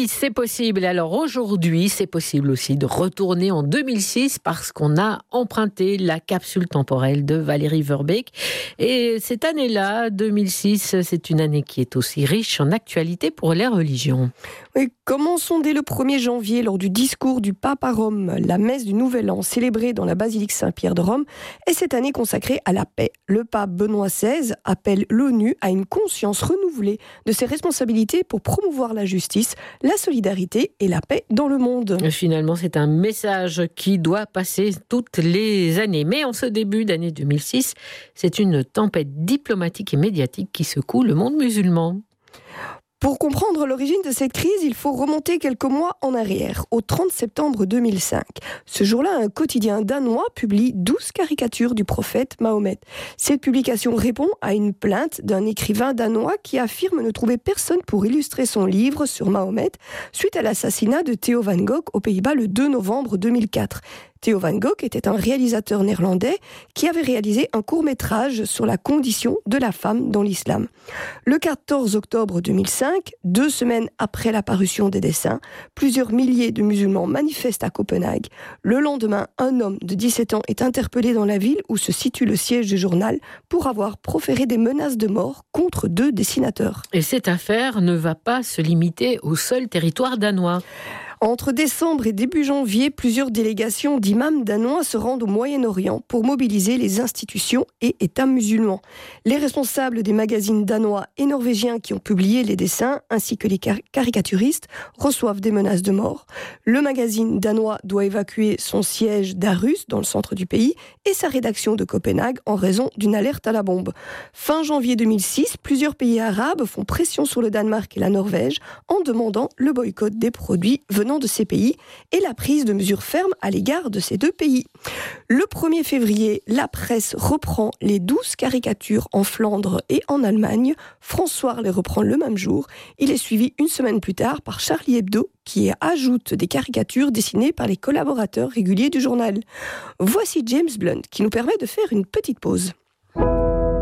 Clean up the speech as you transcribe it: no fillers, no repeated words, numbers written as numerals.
Oui, c'est possible. Alors aujourd'hui, c'est possible aussi de retourner en 2006 parce qu'on a emprunté la capsule temporelle de Valérie Verbeek. Et cette année-là, 2006, c'est une année qui est aussi riche en actualité pour les religions. Oui, commençons dès le 1er janvier lors du discours du pape à Rome. La messe du Nouvel An célébrée dans la basilique Saint-Pierre de Rome est cette année consacrée à la paix. Le pape Benoît XVI appelle l'ONU à une conscience renouvelée de ses responsabilités pour promouvoir la justice, la solidarité et la paix dans le monde. Finalement, c'est un message qui doit passer toutes les années. Mais en ce début d'année 2006, c'est une tempête diplomatique et médiatique qui secoue le monde musulman. Pour comprendre l'origine de cette crise, il faut remonter quelques mois en arrière, au 30 septembre 2005. Ce jour-là, un quotidien danois publie 12 caricatures du prophète Mahomet. Cette publication répond à une plainte d'un écrivain danois qui affirme ne trouver personne pour illustrer son livre sur Mahomet suite à l'assassinat de Theo van Gogh aux Pays-Bas le 2 novembre 2004. Theo van Gogh était un réalisateur néerlandais qui avait réalisé un court-métrage sur la condition de la femme dans l'islam. Le 14 octobre 2005, 2 semaines après la parution des dessins, plusieurs milliers de musulmans manifestent à Copenhague. Le lendemain, un homme de 17 ans est interpellé dans la ville où se situe le siège du journal pour avoir proféré des menaces de mort contre 2 dessinateurs. Et cette affaire ne va pas se limiter au seul territoire danois. Entre décembre et début janvier, plusieurs délégations d'imams danois se rendent au Moyen-Orient pour mobiliser les institutions et États musulmans. Les responsables des magazines danois et norvégiens qui ont publié les dessins, ainsi que les caricaturistes, reçoivent des menaces de mort. Le magazine danois doit évacuer son siège d'Aarhus, dans le centre du pays, et sa rédaction de Copenhague en raison d'une alerte à la bombe. Fin janvier 2006, plusieurs pays arabes font pression sur le Danemark et la Norvège en demandant le boycott des produits venant de ces pays et la prise de mesures fermes à l'égard de ces 2 pays. Le 1er février, la presse reprend les 12 caricatures en Flandre et en Allemagne. François les reprend le même jour. Il est suivi une semaine plus tard par Charlie Hebdo qui ajoute des caricatures dessinées par les collaborateurs réguliers du journal. Voici James Blunt qui nous permet de faire une petite pause.